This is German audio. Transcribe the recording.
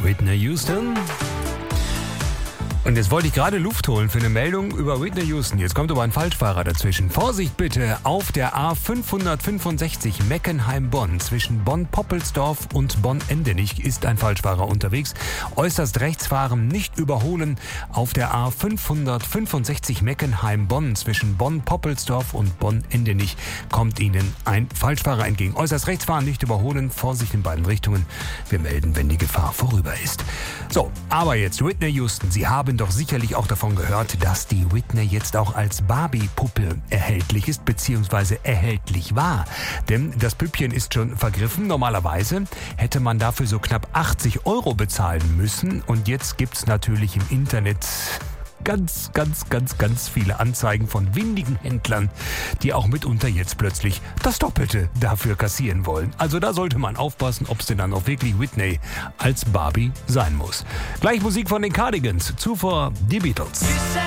Whitney Houston. Und jetzt wollte ich gerade Luft holen für eine Meldung über Whitney Houston. Jetzt kommt aber ein Falschfahrer dazwischen. Vorsicht bitte, auf der A565 Meckenheim-Bonn zwischen Bonn-Poppelsdorf und Bonn-Endenich ist ein Falschfahrer unterwegs. Äußerst rechts fahren, nicht überholen. Auf der A565 Meckenheim-Bonn zwischen Bonn-Poppelsdorf und Bonn-Endenich kommt Ihnen ein Falschfahrer entgegen. Äußerst rechts fahren, nicht überholen. Vorsicht in beiden Richtungen. Wir melden, wenn die Gefahr vorüber ist. So, aber jetzt Whitney Houston. Sie haben doch sicherlich auch davon gehört, dass die Whitney jetzt auch als Barbie-Puppe erhältlich ist, beziehungsweise erhältlich war. Denn das Püppchen ist schon vergriffen. Normalerweise hätte man dafür so knapp 80 € bezahlen müssen. Und jetzt gibt's natürlich im Internet ganz viele Anzeigen von windigen Händlern, die auch mitunter jetzt plötzlich das Doppelte dafür kassieren wollen. Also da sollte man aufpassen, ob es denn dann auch wirklich Whitney als Barbie sein muss. Gleich Musik von den Cardigans, zuvor die Beatles.